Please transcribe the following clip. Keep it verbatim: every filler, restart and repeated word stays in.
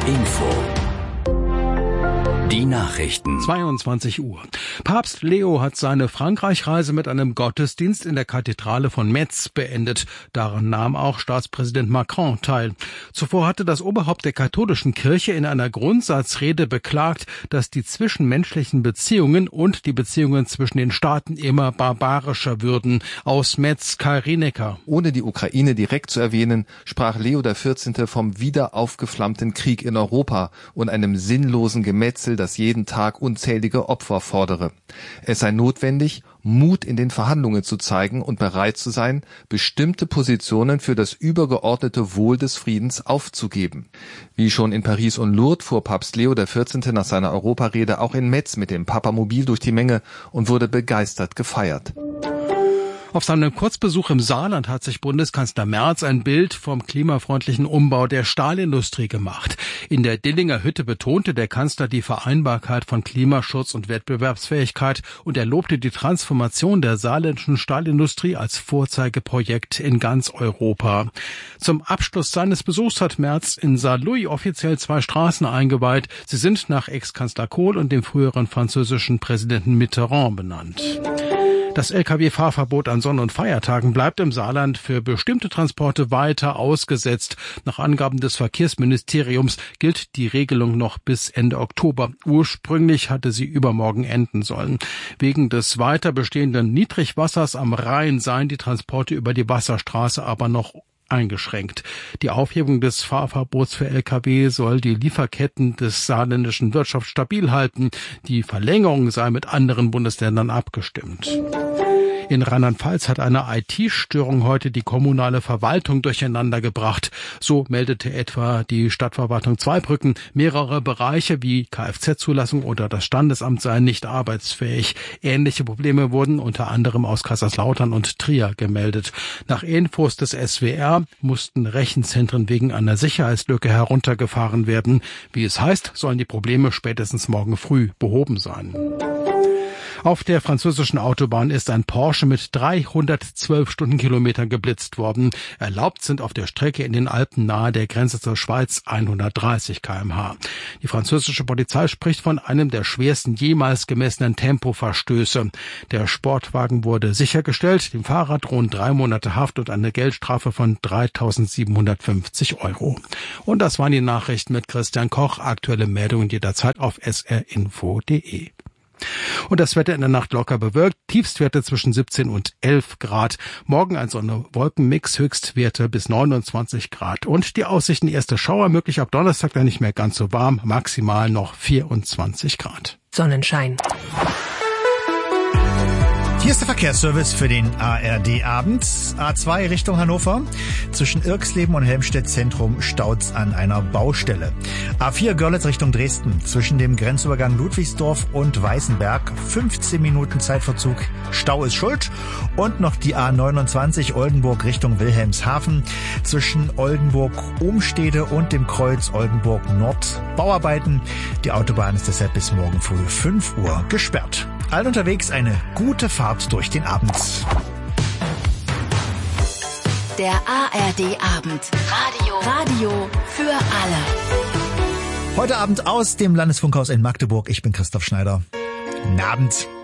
Info. Die Nachrichten. zweiundzwanzig Uhr. Papst Leo hat seine Frankreich-Reise mit einem Gottesdienst in der Kathedrale von Metz beendet. Daran nahm auch Staatspräsident Macron teil. Zuvor hatte das Oberhaupt der katholischen Kirche in einer Grundsatzrede beklagt, dass die zwischenmenschlichen Beziehungen und die Beziehungen zwischen den Staaten immer barbarischer würden. Aus Metz, Kai Rienecker. Ohne die Ukraine direkt zu erwähnen, sprach Leo der vierzehnte vom wieder aufgeflammten Krieg in Europa und einem sinnlosen Gemetzel, das jeden Tag unzählige Opfer fordere. Es sei notwendig, Mut in den Verhandlungen zu zeigen und bereit zu sein, bestimmte Positionen für das übergeordnete Wohl des Friedens aufzugeben. Wie schon in Paris und Lourdes fuhr Papst Leo der vierzehnte nach seiner Europarede auch in Metz mit dem Papamobil durch die Menge und wurde begeistert gefeiert. Auf seinem Kurzbesuch im Saarland hat sich Bundeskanzler Merz ein Bild vom klimafreundlichen Umbau der Stahlindustrie gemacht. In der Dillinger Hütte betonte der Kanzler die Vereinbarkeit von Klimaschutz und Wettbewerbsfähigkeit und er lobte die Transformation der saarländischen Stahlindustrie als Vorzeigeprojekt in ganz Europa. Zum Abschluss seines Besuchs hat Merz in Saarlouis offiziell zwei Straßen eingeweiht. Sie sind nach Ex-Kanzler Kohl und dem früheren französischen Präsidenten Mitterrand benannt. Das L K W-Fahrverbot an Sonn- und Feiertagen bleibt im Saarland für bestimmte Transporte weiter ausgesetzt. Nach Angaben des Verkehrsministeriums gilt die Regelung noch bis Ende Oktober. Ursprünglich hatte sie übermorgen enden sollen. Wegen des weiter bestehenden Niedrigwassers am Rhein seien die Transporte über die Wasserstraße aber noch eingeschränkt. Die Aufhebung des Fahrverbots für L K W soll die Lieferketten des saarländischen Wirtschaft stabil halten. Die Verlängerung sei mit anderen Bundesländern abgestimmt. In Rheinland-Pfalz hat eine I T-Störung heute die kommunale Verwaltung durcheinander gebracht. So meldete etwa die Stadtverwaltung Zweibrücken, mehrere Bereiche wie Kfz-Zulassung oder das Standesamt seien nicht arbeitsfähig. Ähnliche Probleme wurden unter anderem aus Kaiserslautern und Trier gemeldet. Nach Infos des S W R mussten Rechenzentren wegen einer Sicherheitslücke heruntergefahren werden. Wie es heißt, sollen die Probleme spätestens morgen früh behoben sein. Auf der französischen Autobahn ist ein Porsche mit dreihundertzwölf Stundenkilometern geblitzt worden. Erlaubt sind auf der Strecke in den Alpen nahe der Grenze zur Schweiz hundertdreißig Kilometer pro Stunde. Die französische Polizei spricht von einem der schwersten jemals gemessenen Tempoverstöße. Der Sportwagen wurde sichergestellt. Dem Fahrer drohen drei Monate Haft und eine Geldstrafe von dreitausendsiebenhundertfünfzig Euro. Und das waren die Nachrichten mit Christian Koch. Aktuelle Meldungen jederzeit auf s r info punkt d e. Und das Wetter in der Nacht locker bewölkt, Tiefstwerte zwischen siebzehn und elf Grad. Morgen ein Sonne-Wolken-Mix, Höchstwerte bis neunundzwanzig Grad. Und die Aussichten, erste Schauer möglich ab Donnerstag, dann nicht mehr ganz so warm, maximal noch vierundzwanzig Grad. Sonnenschein. Hier ist der Verkehrsservice für den A R D-Abend. A zwei Richtung Hannover. Zwischen Irxleben und Helmstedt Zentrum staut's an einer Baustelle. A vier Görlitz Richtung Dresden. Zwischen dem Grenzübergang Ludwigsdorf und Weißenberg. fünfzehn Minuten Zeitverzug. Stau ist schuld. Und noch die A neunundzwanzig Oldenburg Richtung Wilhelmshaven. Zwischen Oldenburg-Umstede und dem Kreuz Oldenburg-Nord. Bauarbeiten. Die Autobahn ist deshalb bis morgen früh fünf Uhr gesperrt. Allen unterwegs eine gute Fahrt durch den Abend. Der A R D-Abend. Radio. Radio für alle. Heute Abend aus dem Landesfunkhaus in Magdeburg. Ich bin Christoph Schneider. Guten Abend.